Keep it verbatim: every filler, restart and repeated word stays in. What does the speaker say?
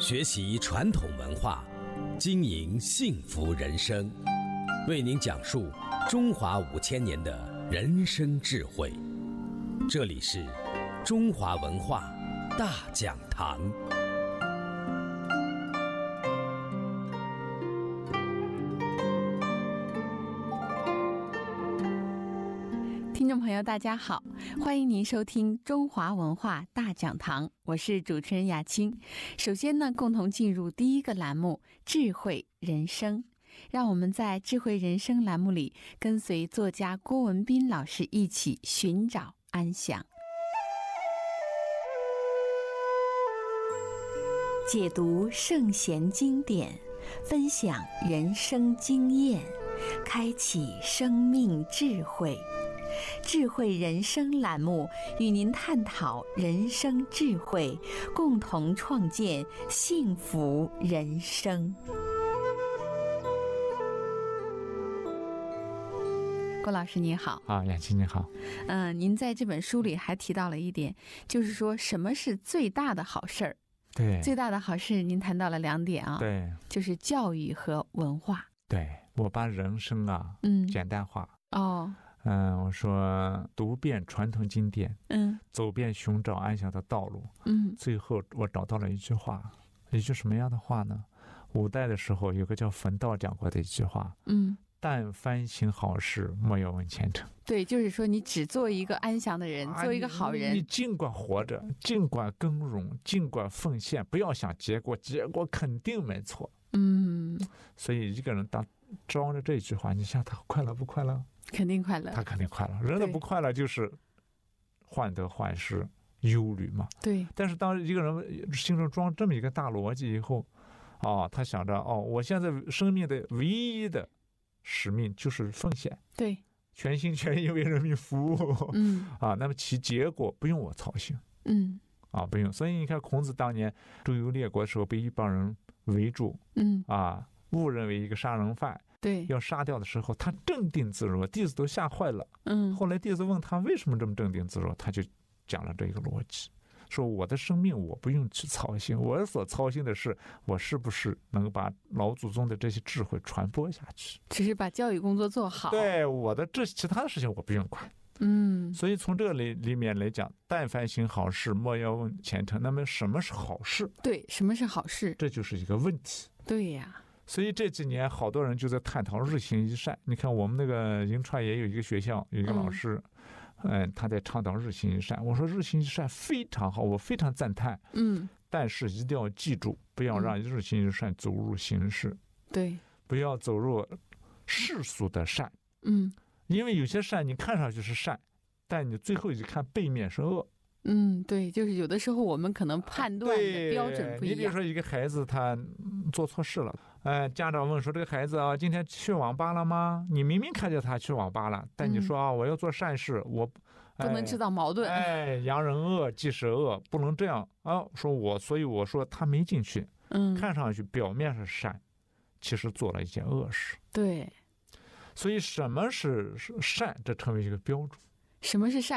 学习传统文化，经营幸福人生，为您讲述中华五千年的人生智慧。这里是中华文化大讲堂。 听众朋友大家好，欢迎您收听中华文化大讲堂，我是主持人雅青。首先呢，共同进入第一个栏目智慧人生，让我们在智慧人生栏目里跟随作家郭文彬老师一起寻找安详，解读圣贤经典，分享人生经验，开启生命智慧。智慧人生栏目与您探讨人生智慧，共同创建幸福人生。郭老师你好。 啊，雅琪你好。 嗯、呃，您在这本书里还提到了一点，就是说什么是最大的好事儿？ 对， 最大的好事您谈到了两点啊， 对， 就是教育和文化。 对，我把人生啊， 嗯， 简单化。 哦， 嗯，我说读遍传统经典， 嗯， 走遍寻找安详的道路， 嗯， 最后我找到了一句话，一句什么样的话呢？五代的时候有个叫冯道讲过的一句话， 嗯， 但凡行好事，莫要问前程。 对，就是说你只做一个安详的人， 啊、 做一个好人。 你, 你尽管活着，尽管耕耘，尽管奉献，不要想结果，结果肯定没错。 嗯， 所以一个人当装着这句话，你想他快乐不快乐？ 肯定快乐， 他肯定快乐。人的不快乐就是患得患失、忧虑嘛。 对。 但是当一个人心中装这么一个大逻辑以后，哦，他想着哦，我现在生命的唯一的使命就是奉献， 对， 全心全意为人民服务。 嗯， 啊，那么其结果不用我操心。 嗯， 啊，不用。所以你看，孔子当年周游列国的时候，被一帮人围住， 嗯， 啊，误认为一个杀人犯。 对， 要杀掉的时候，他镇定自若，弟子都吓坏了。 嗯， 后来弟子问他为什么这么镇定自若，他就讲了这个逻辑，说我的生命我不用去操心，我所操心的是我是不是能把老祖宗的这些智慧传播下去， 只是把教育工作做好。 对，我的这其他的事情我不用管。 嗯， 所以从这个里里面来讲，但凡行好事，莫要问前程。那么什么是好事？ 对，什么是好事？ 这就是一个问题。 对呀。 所以这几年好多人就在探讨日行一善。你看我们那个银川也有一个学校，有一个老师，嗯、呃，他在倡导日行一善。我说日行一善非常好，我非常赞叹。 嗯， 但是一定要记住，不要让日行一善走入形式。嗯、 对， 不要走入世俗的善。 嗯， 因为有些善你看上去是善，但你最后一看背面是恶。 嗯，对，就是有的时候我们可能判断的标准不一样。 你比如说一个孩子他做错事了，呃，家长问说这个孩子啊，今天去网吧了吗？你明明看见他去网吧了，但你说啊，我要做善事，我不能制造矛盾。 哎，扬人恶即是恶，不能这样啊。说我，所以我说他没进去， 嗯， 看上去表面是善，其实做了一件恶事。 对， 所以什么是善，这成为一个标准。 什么是善？